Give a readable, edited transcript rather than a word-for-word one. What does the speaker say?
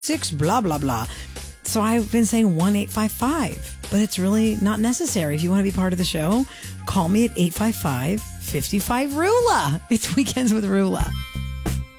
blah, blah, blah. So I've been saying 1-855, but it's really not necessary. If you want to be part of the show, call me at 855-55-RULA. It's Weekends with Rula.